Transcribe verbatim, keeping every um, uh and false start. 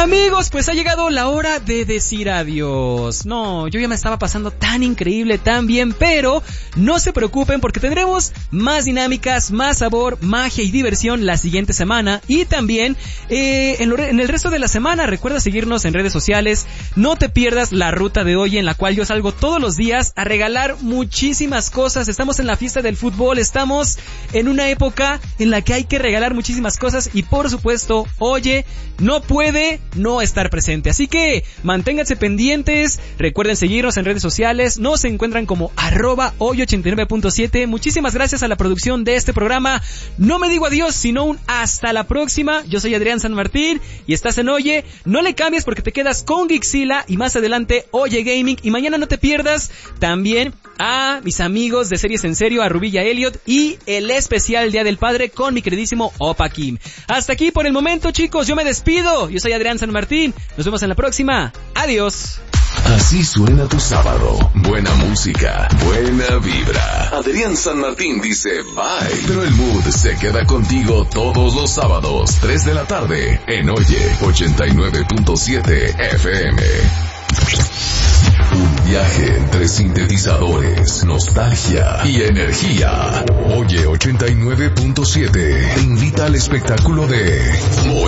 Amigos, pues ha llegado la hora de decir adiós. No, yo ya me estaba pasando tan increíble, tan bien, pero no se preocupen porque tendremos más dinámicas, más sabor, magia y diversión la siguiente semana. Y también eh, en, lo, en el resto de la semana, recuerda seguirnos en redes sociales. No te pierdas la ruta de hoy en la cual yo salgo todos los días a regalar muchísimas cosas. Estamos en la fiesta del fútbol, estamos en una época en la que hay que regalar muchísimas cosas y por supuesto, oye, no puede no estar presente. Así que manténganse pendientes, recuerden seguirnos en redes sociales, nos encuentran como arroba hoy ochenta y nueve punto siete. Muchísimas gracias a la producción de este programa. No me digo adiós, sino un hasta la próxima. Yo soy Adrián San Martín y estás en Oye. No le cambies porque te quedas con Geekzilla y más adelante Oye Gaming. Y mañana no te pierdas también a mis amigos de Series en Serio, a Rubilla Elliot y el especial Día del Padre con mi queridísimo Opa Kim. Hasta aquí por el momento, chicos, yo me despido. Yo soy Adrián San Martín. Nos vemos en la próxima. Adiós. Así suena tu sábado. Buena música, buena vibra. Adrián San Martín dice bye, pero el mood se queda contigo todos los sábados, tres de la tarde, en Oye ochenta y nueve punto siete F M. Un viaje entre sintetizadores, nostalgia y energía. Oye ochenta y nueve punto siete te invita al espectáculo de